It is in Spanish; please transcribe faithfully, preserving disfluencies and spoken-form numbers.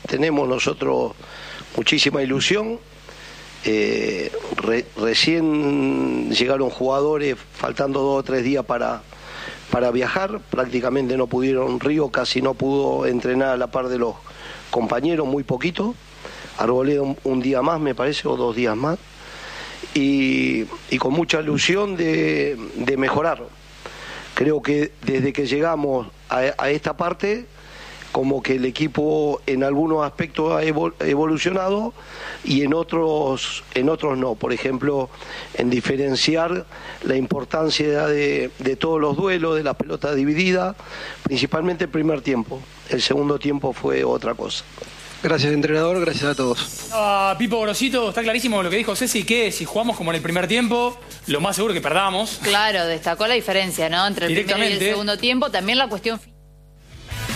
tenemos nosotros muchísima ilusión. Eh, re, recién llegaron jugadores faltando dos o tres días para, para viajar, prácticamente no pudieron, Río casi no pudo entrenar a la par de los compañeros, muy poquito, Arboleda un, un día más me parece, o dos días más, y, y con mucha ilusión de, de mejorar. Creo que desde que llegamos a, a esta parte, como que el equipo en algunos aspectos ha evolucionado y en otros en otros no. Por ejemplo, en diferenciar la importancia de, de todos los duelos, de la pelota dividida, principalmente el primer tiempo. El segundo tiempo fue otra cosa. Gracias, entrenador, gracias a todos. Ah, Pipo Gorosito, está clarísimo lo que dijo Ceci, que si jugamos como en el primer tiempo, lo más seguro que perdamos. Claro, destacó la diferencia, ¿no? Entre el primero y el segundo tiempo. También la cuestión